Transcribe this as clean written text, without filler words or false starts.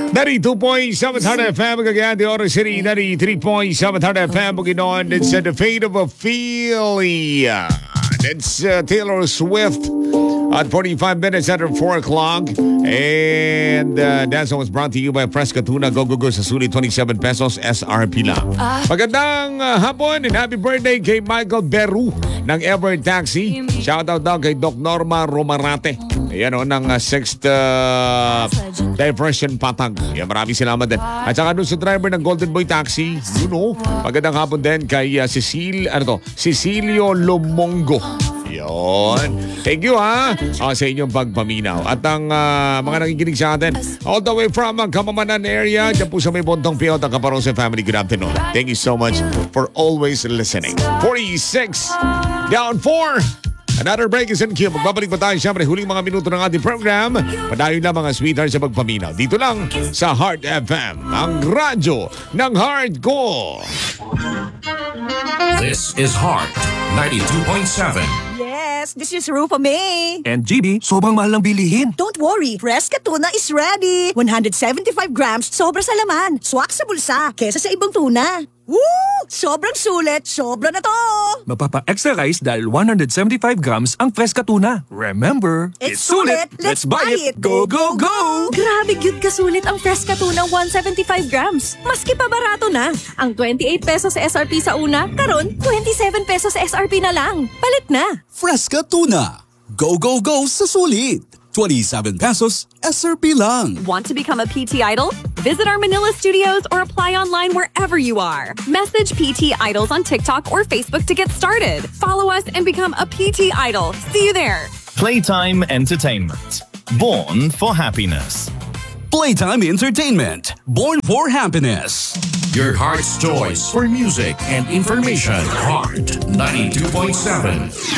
92.7 FM, Cagayan de Oro City, 93.7 FM, Bukidnon. It's the fate of Ophelia. It's Taylor Swift at 45 minutes after 4 o'clock. And that song was brought to you by Fresca Tuna. Go sa sulit 27 pesos SRP lang. Magandang hapon and happy birthday kay Michael Beru ng Ever Taxi. Shoutout daw kay Doc Norma Romarate. Ayan o, ng 6th Diversion Patag. Yan, maraming salamat din. At saka doon sa driver ng Golden Boy Taxi, magandang hapon din kay Cecilio Lomongo. Yon. Thank you sa inyong pagpaminaw. At ang mga nakikinig sa atin all the way from Kamamanan area, dyan po sa may Bontong Piyot, ang Caparose family, good afternoon. Thank you so much for always listening. 46 down 4. Another break is in queue. Magbabalik pa tayo siyempre huling mga minuto ng ating program. Padayon lang mga sweetheart sa pagpaminaw. Dito lang sa Heart FM, ang radyo ng Heart ko. This is Heart 92.7. Yes, this is Rupa May. And GB, sobrang mahal ng bilihin. Don't worry, Fresca Tuna is ready. 175 grams, sobra sa laman. Swak sa bulsa, kesa sa ibang tuna. Woo! Sobrang sulit, sobra na to! Mapapa-extra rice dahil 175 grams ang Fresca Tuna. Remember, it's sulit, let's buy it! Go, go, go! Grabe cute kasulit ang Fresca Tuna 175 grams. Maski pa barato na. Ang 28 pesos sa SRP sa una, karon 27 pesos sa SRP na lang. Palit na! Fresca Tuna. Go, go, go sa sulit. 27 pesos, SRP lang. Want to become a PT Idol? Visit our Manila studios or apply online wherever you are. Message PT Idols on TikTok or Facebook to get started. Follow us and become a PT Idol. See you there. Playtime Entertainment. Born for happiness. Playtime Entertainment. Born for happiness. Your heart's choice for music and information. Heart 92.7.